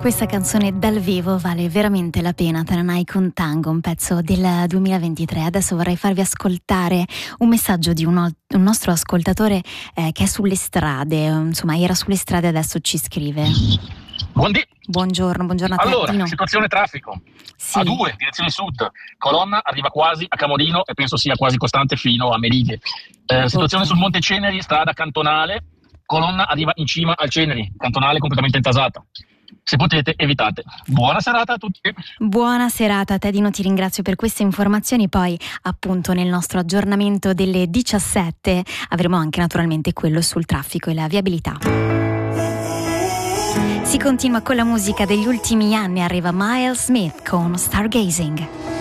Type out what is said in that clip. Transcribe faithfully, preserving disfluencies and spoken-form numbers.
Questa canzone dal vivo vale veramente la pena. Tananai con Tango, un pezzo del duemilaventitré. Adesso vorrei farvi ascoltare un messaggio di un, un nostro ascoltatore eh, che è sulle strade, insomma era sulle strade, adesso ci scrive. Buondì. Buongiorno, buongiorno a te. Allora, Dino. situazione traffico. Sì. A due, direzione sud. Colonna arriva quasi a Camorino e penso sia quasi costante fino a Meride. Eh, situazione Okay. sul Monte Ceneri, strada cantonale. Colonna arriva in cima al Ceneri, cantonale completamente intasata. Se potete, evitate. Buona serata a tutti. Buona serata a te, Dino, ti ringrazio per queste informazioni. Poi appunto nel nostro aggiornamento delle diciassette avremo anche naturalmente quello sul traffico e la viabilità. Si continua con la musica degli ultimi anni, arriva Miles Smith con Stargazing.